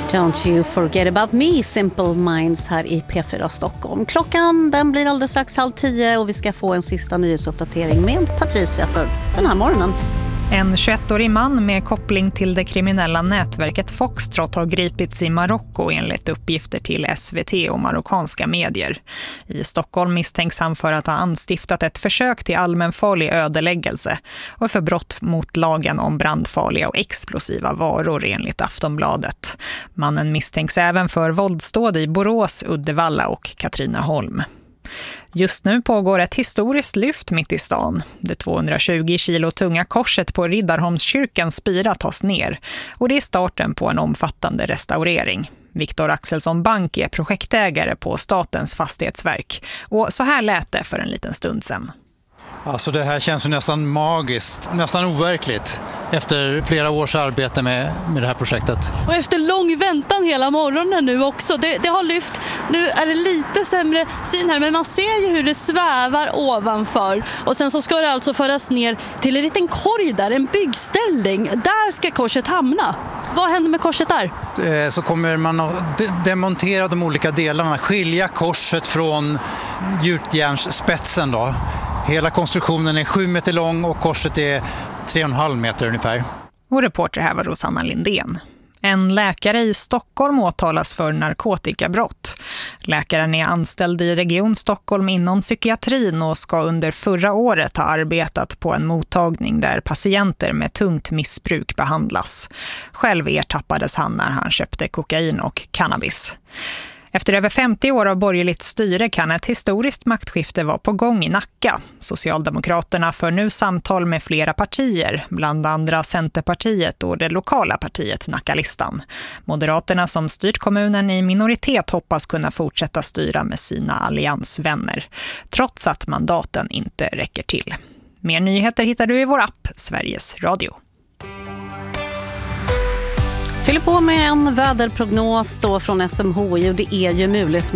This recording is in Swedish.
Don't you forget about me, Simple Minds här i P4 Stockholm. Klockan den blir alldeles strax 9:30 och vi ska få en sista nyhetsuppdatering med Patricia för den här morgonen. En 21-årig man med koppling till det kriminella nätverket Foxtrot har gripits i Marocko enligt uppgifter till SVT och marockanska medier. I Stockholm misstänks han för att ha anstiftat ett försök till allmänfarlig ödeläggelse och för brott mot lagen om brandfarliga och explosiva varor enligt Aftonbladet. Mannen misstänks även för våldsdåd i Borås, Uddevalla och Katrineholm. Just nu pågår ett historiskt lyft mitt i stan. Det 220 kilo tunga korset på Riddarholmskyrkans spira tas ner och det är starten på en omfattande restaurering. Viktor Axelsson Bank är projektägare på Statens fastighetsverk och så här lät det för en liten stund sedan. Alltså det här känns ju nästan magiskt, nästan overkligt efter flera års arbete med det här projektet. Och efter lång väntan hela morgonen nu också. Det har lyft, nu är det lite sämre syn här men man ser ju hur det svävar ovanför. Och sen så ska det alltså föras ner till en liten korg där, en byggställning. Där ska korset hamna. Vad händer med korset där? Så kommer man att demontera de olika delarna, skilja korset från gjutjärnsspetsen då. Hela konstruktionen är 7 meter lång och korset är 3,5 meter ungefär. Och reporter här var Rosanna Lindén. En läkare i Stockholm åtalas för narkotikabrott. Läkaren är anställd i Region Stockholm inom psykiatrin och ska under förra året ha arbetat på en mottagning där patienter med tungt missbruk behandlas. Själv ertappades han när han köpte kokain och cannabis. Efter över 50 år av borgerligt styre kan ett historiskt maktskifte vara på gång i Nacka. Socialdemokraterna för nu samtal med flera partier, bland andra Centerpartiet och det lokala partiet Nackalistan. Moderaterna som styrt kommunen i minoritet hoppas kunna fortsätta styra med sina alliansvänner, trots att mandaten inte räcker till. Mer nyheter hittar du i vår app Sveriges Radio. Fyller på med en väderprognos då från SMHI och det är ju muligt